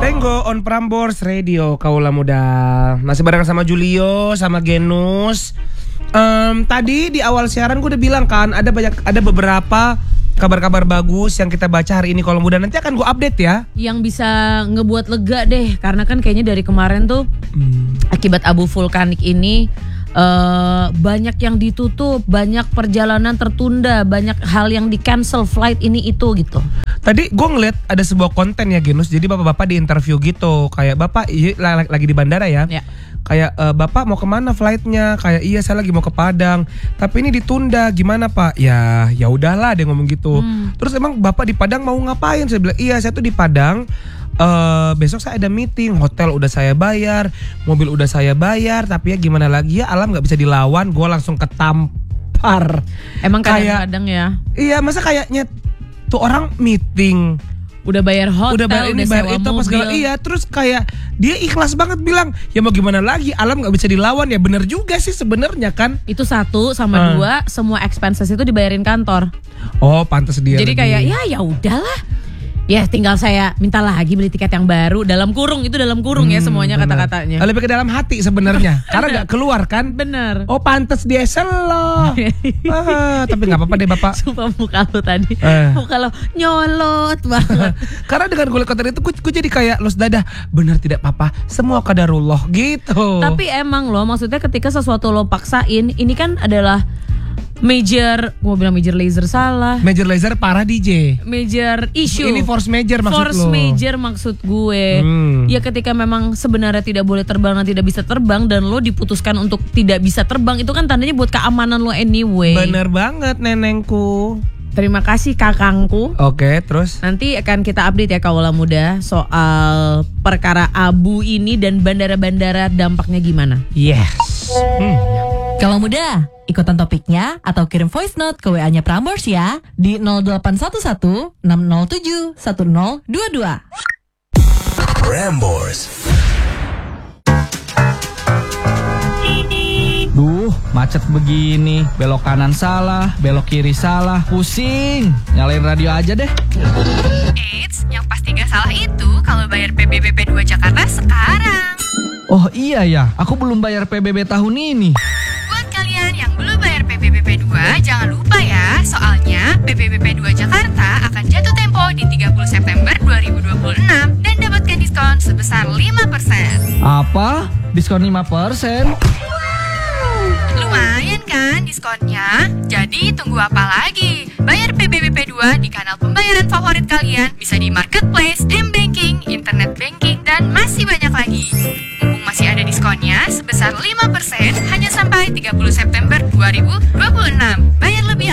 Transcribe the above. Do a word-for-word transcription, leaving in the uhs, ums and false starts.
Renggo on Prambors Radio Kaula Muda. Masih bareng sama Julio, sama Genus. um, Tadi di awal siaran gue udah bilang kan, Ada banyak, ada beberapa kabar-kabar bagus yang kita baca hari ini Kaula Muda. Nanti akan gue update ya, yang bisa ngebuat lega deh. Karena kan kayaknya dari kemarin tuh hmm. akibat abu vulkanik ini Uh, banyak yang ditutup, banyak perjalanan tertunda, banyak hal yang di cancel, flight ini itu gitu. Tadi gue ngeliat ada sebuah konten ya Genus. Jadi bapak-bapak di interview gitu. Kayak bapak iya, lagi di bandara ya, ya. Kayak e, bapak mau kemana flightnya? Kayak iya saya lagi mau ke Padang, tapi ini ditunda, gimana pak? Ya ya udahlah dia ngomong gitu. hmm. Terus emang bapak di Padang mau ngapain? Saya bilang iya saya tuh di Padang, Uh, besok saya ada meeting, hotel udah saya bayar, mobil udah saya bayar, tapi ya gimana lagi ya, alam nggak bisa dilawan, gue langsung ketampar. Emang kadang-kadang ya. Iya, masa kayaknya tuh orang meeting udah bayar hotel, udah bayar ini, udah bayar sewa itu, mobil. pas segala, iya, terus kayak dia ikhlas banget bilang, ya mau gimana lagi, alam nggak bisa dilawan. Ya bener juga sih sebenarnya kan. Itu satu, sama uh. dua, semua expenses itu dibayarin kantor. Oh, pantas dia. Jadi lebih. kayak ya ya udahlah. Ya tinggal saya minta lagi beli tiket yang baru. Dalam kurung, itu dalam kurung hmm, ya semuanya bener. Kata-katanya. Lebih ke dalam hati sebenarnya. Karena gak keluar kan. Bener. Oh pantes dia selo. ah, Tapi gak apa-apa deh bapak. Sumpah muka lo tadi eh. Muka lo nyolot banget. Karena dengan gue konten itu gue jadi kayak los dadah. Bener tidak apa-apa, semua qadarullah gitu. Tapi emang lo maksudnya ketika sesuatu lo paksain, ini kan adalah major, gue bilang major laser salah. Major laser parah D J. Major issue. Ini force major maksud force lo. Force major maksud gue. Hmm. Ya ketika memang sebenarnya tidak boleh terbang dan tidak bisa terbang, dan lo diputuskan untuk tidak bisa terbang, itu kan tandanya buat keamanan lo anyway. Bener banget nenengku. Terima kasih kakangku. Oke, terus nanti akan kita update ya Kaula Muda soal perkara abu ini dan bandara-bandara dampaknya gimana. Yes. Hmm. Kaula Muda, ikutan topiknya atau kirim voice note ke W A-nya Prambors ya di nol delapan satu satu enam nol tujuh satu nol dua dua. Prambors. Duh, macet begini, belok kanan salah, belok kiri salah, pusing. Nyalain radio aja deh. Eits, yang pasti gak salah itu kalau bayar P B B P dua Jakarta sekarang. Oh iya ya, aku belum bayar P B B tahun ini. Buat kalian yang belum bayar P B B P dua, jangan lupa ya, soalnya P B B P dua Jakarta akan jatuh tempo di tiga puluh September dua ribu dua puluh enam dan dapatkan diskon sebesar lima persen. Apa? Diskon lima persen? Lumayan kan diskonnya? Jadi tunggu apa lagi? Bayar P B B P dua di kanal pembayaran favorit kalian, bisa di marketplace, m-banking, internet banking, dan masih banyak lagi. Mumpung masih ada diskonnya sebesar lima persen hanya sampai tiga puluh September dua ribu dua puluh enam. Bayar lebih